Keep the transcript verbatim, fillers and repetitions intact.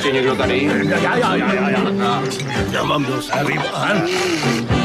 Ještě někdo tady? Já, já, já, já, já. Já mám dost.